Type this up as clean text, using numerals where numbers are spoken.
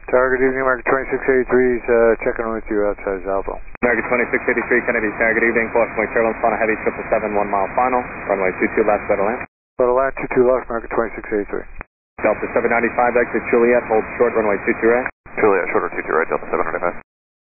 Target evening, American 2683 is checking with you outside Zalvo. American 2683, Kennedy, Target evening, Boston Wake turbulence on a heavy 777, 1 mile final, runway 22 left, better land. Better land, 22 left, American 2683. Delta 795, exit Juliet, hold short, runway 22 right. Juliet, shorter 22 right, Delta 795.